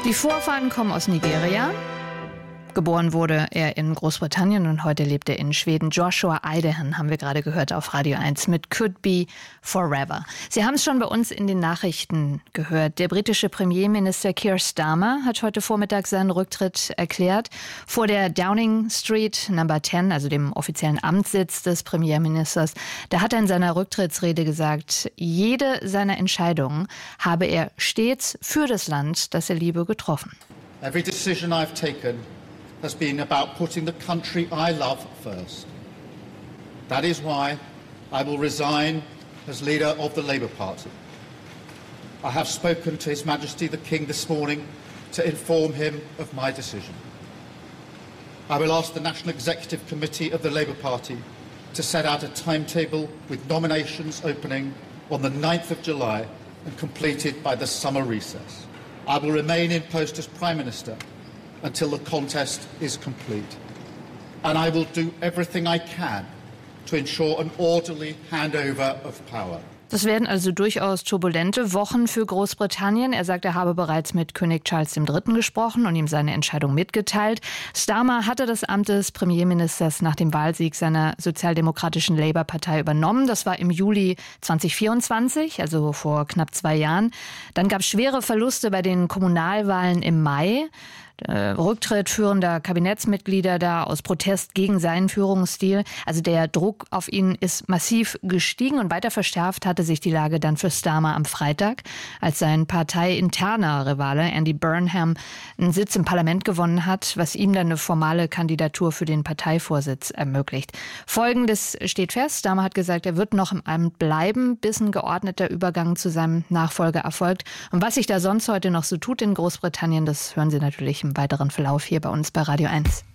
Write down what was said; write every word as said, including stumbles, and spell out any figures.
Die Vorfahren kommen aus Nigeria. Geboren wurde er in Großbritannien und heute lebt er in Schweden. Joshua Idehan haben wir gerade gehört auf Radio eins mit Could Be Forever. Sie haben es schon bei uns in den Nachrichten gehört. Der britische Premierminister Keir Starmer hat heute Vormittag seinen Rücktritt erklärt. Vor der Downing Street Number zehn, also dem offiziellen Amtssitz des Premierministers, da hat er in seiner Rücktrittsrede gesagt, jede seiner Entscheidungen habe er stets für das Land, das er liebe, getroffen. Every decision I've taken has been about putting the country I love first. That is why I will resign as leader of the Labour Party. I have spoken to His Majesty the King this morning to inform him of my decision. I will ask the National Executive Committee of the Labour Party to set out a timetable with nominations opening on the ninth of July and completed by the summer recess. I will remain in post as Prime Minister until the contest is complete. And I will do everything I can to ensure an orderly handover of power. Das werden also durchaus turbulente Wochen für Großbritannien. Er sagt, er habe bereits mit König Charles der Dritte gesprochen und ihm seine Entscheidung mitgeteilt. Starmer hatte das Amt des Premierministers nach dem Wahlsieg seiner sozialdemokratischen Labour-Partei übernommen. Das war im Juli zweitausendvierundzwanzig, also vor knapp zwei Jahren. Dann gab es schwere Verluste bei den Kommunalwahlen im Mai. Rücktritt führender Kabinettsmitglieder da aus Protest gegen seinen Führungsstil. Also der Druck auf ihn ist massiv gestiegen und weiter verschärft hatte sich die Lage dann für Starmer am Freitag, als sein parteiinterner Rivale Andy Burnham einen Sitz im Parlament gewonnen hat, was ihm dann eine formale Kandidatur für den Parteivorsitz ermöglicht. Folgendes steht fest: Starmer hat gesagt, er wird noch im Amt bleiben, bis ein geordneter Übergang zu seinem Nachfolger erfolgt. Und was sich da sonst heute noch so tut in Großbritannien, das hören Sie natürlich im weiteren Verlauf hier bei uns bei Radio eins.